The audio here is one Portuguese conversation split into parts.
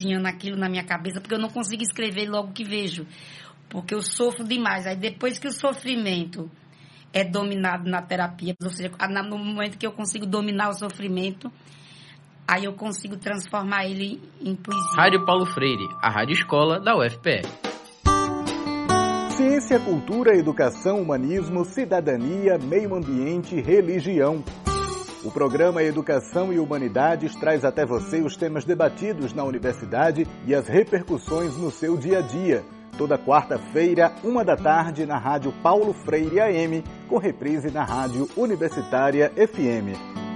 desempenhando aquilo na minha cabeça, porque eu não consigo escrever logo que vejo, porque eu sofro demais. Aí depois que o sofrimento é dominado na terapia, ou seja, no momento que eu consigo dominar o sofrimento, aí eu consigo transformar ele em poesia. Rádio Paulo Freire, a rádio escola da UFPE. Ciência, cultura, educação, humanismo, cidadania, meio ambiente, religião. O programa Educação e Humanidades traz até você os temas debatidos na universidade e as repercussões no seu dia a dia. Toda quarta-feira, 13h, na Rádio Paulo Freire AM, com reprise na Rádio Universitária FM.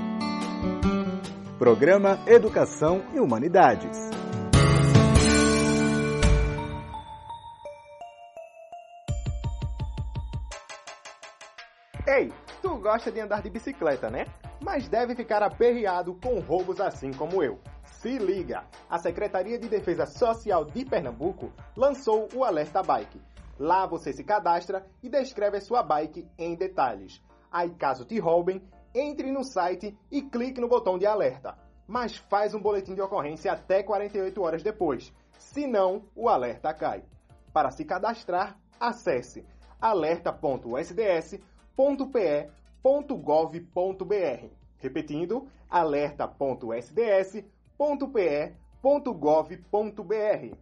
Programa Educação e Humanidades. Ei, tu gosta de andar de bicicleta, né? Mas deve ficar aperreado com roubos assim como eu. Se liga! A Secretaria de Defesa Social de Pernambuco lançou o Alerta Bike. Lá você se cadastra e descreve a sua bike em detalhes. Aí caso te roubem, entre no site e clique no botão de alerta. Mas faz um boletim de ocorrência até 48 horas depois. Senão, o alerta cai. Para se cadastrar, acesse alerta.sds.pe.gov.br. Repetindo, alerta.sds.pe.gov.br.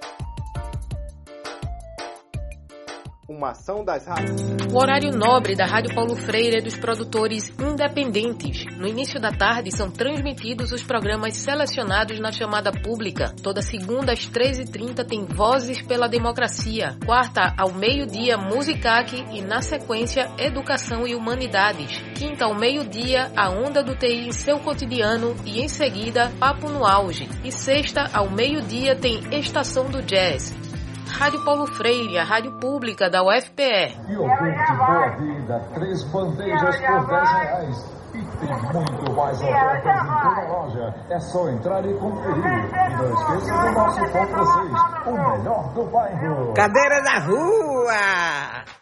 Uma ação das rádios. O horário nobre da Rádio Paulo Freire é dos produtores independentes. No início da tarde são transmitidos os programas selecionados na chamada pública. Toda segunda às 13h30 tem Vozes pela Democracia. Quarta ao meio-dia, Musicaque e na sequência Educação e Humanidades. Quinta ao meio-dia, a Onda do TI em seu cotidiano e em seguida Papo no Auge. E sexta ao meio-dia tem Estação do Jazz. Rádio Paulo Freire, a rádio pública da UFPE. Iogurte Boa Vida, 3 bandejas por R$10. E tem muito mais ofertas em toda a loja. É só entrar e conferir. E não esqueça do nosso Compra 6, o melhor do bairro. Cadeira da rua!